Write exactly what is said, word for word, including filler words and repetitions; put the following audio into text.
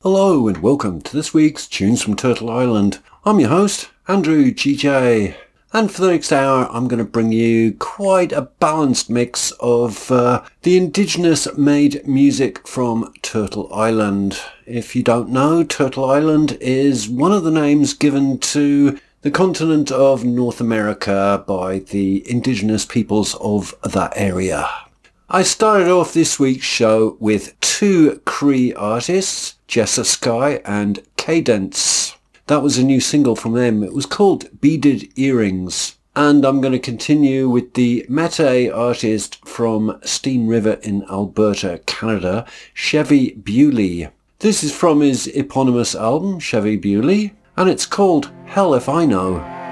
Hello and welcome to this week's Tunes from Turtle Island. I'm your host, Andrew G J. And for the next hour, I'm going to bring you quite a balanced mix of uh, the indigenous-made music from Turtle Island. If you don't know, Turtle Island is one of the names given to the continent of North America by the indigenous peoples of that area. I started off this week's show with two Cree artists, Jessa Sky and Cadence. That was a new single from them. It was called Beaded Earrings. And I'm going to continue with the Métis artist from Steen River in Alberta, Canada, Chevy Bewley. This is from his eponymous album, Chevy Bewley, and it's called Hell If I Know.